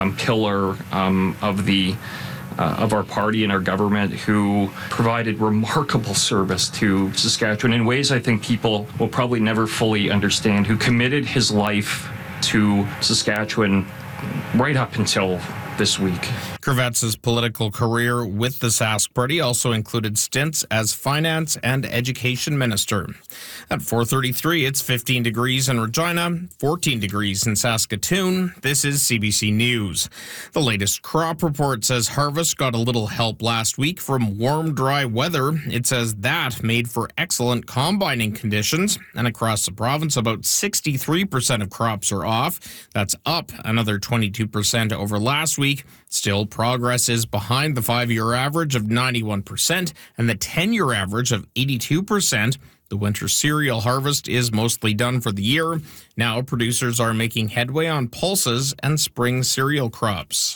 pillar of our party and our government, who provided remarkable service to Saskatchewan in ways I think people will probably never fully understand, who committed his life to Saskatchewan right up until this week. Kravetz's political career with the Sask Party also included stints as finance and education minister. At 4:33, it's 15 degrees in Regina, 14 degrees in Saskatoon. This is CBC News. The latest crop report says harvest got a little help last week from warm, dry weather. It says that made for excellent combining conditions. And across the province, about 63% of crops are off. That's up another 22% over last week. Still, progress is behind the 5-year average of 91% and the 10-year average of 82%. The winter cereal harvest is mostly done for the year. Now producers are making headway on pulses and spring cereal crops.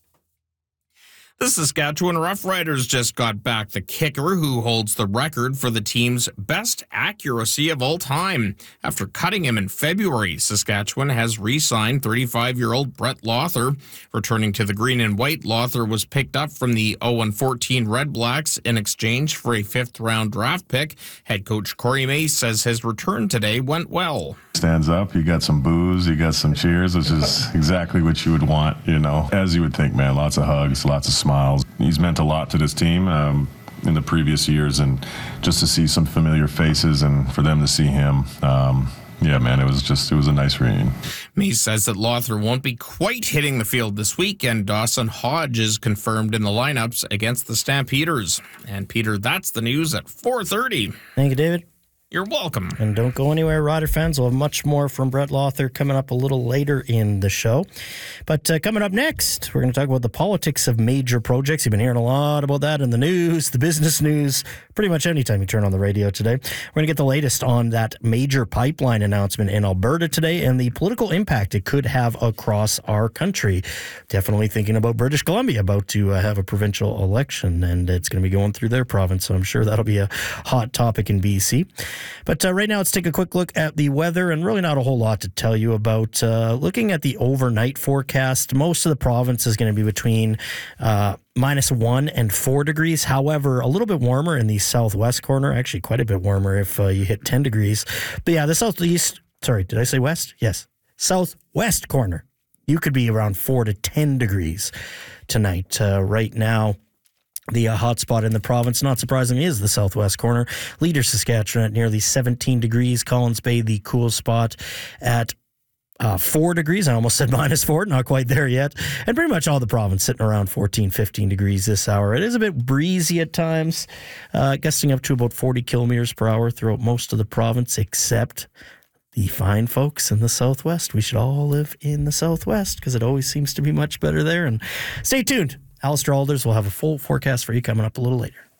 The Saskatchewan Roughriders just got back the kicker who holds the record for the team's best accuracy of all time. After cutting him in February, Saskatchewan has re-signed 35-year-old Brett Lawther. Returning to the green and white, Lawther was picked up from the 0-14 Red Blacks in exchange for a 5th-round draft pick. Head coach Corey Mace says his return today went well. Stands up, you got some boos, you got some cheers, which is exactly what you would want, as you would think, man. Lots of hugs, lots of smiles. He's meant a lot to this team in the previous years, and just to see some familiar faces and for them to see him, yeah, man, it was a nice reunion. Mace says that Lawther won't be quite hitting the field this week, and Dawson Hodge is confirmed in the lineups against the Stampeders. And Peter, that's the news at 4:30. Thank you, David. You're welcome. And don't go anywhere, Rider fans. We'll have much more from Brett Lawther coming up a little later in the show. But coming up next, we're going to talk about the politics of major projects. You've been hearing a lot about that in the news, the business news, pretty much anytime you turn on the radio today. We're going to get the latest on that major pipeline announcement in Alberta today and the political impact it could have across our country. Definitely thinking about British Columbia, about to have a provincial election, and it's going to be going through their province, so I'm sure that'll be a hot topic in BC. But right now, let's take a quick look at the weather, and really not a whole lot to tell you about. Looking at the overnight forecast, most of the province is going to be between -1 and 4 degrees. However, a little bit warmer in the southwest corner, actually quite a bit warmer if you hit 10 degrees. But yeah, the southeast, sorry, did I say west? Yes. Southwest corner, you could be around 4 to 10 degrees tonight. Right now, the hot spot in the province, not surprisingly, is the southwest corner. Leader Saskatchewan at nearly 17 degrees. Collins Bay, the cool spot at 4 degrees. I almost said -4, not quite there yet. And pretty much all the province sitting around 14, 15 degrees this hour. It is a bit breezy at times, gusting up to about 40 kilometers per hour throughout most of the province, except the fine folks in the southwest. We should all live in the southwest because it always seems to be much better there. And stay tuned. Alistair Alders will have a full forecast for you coming up a little later.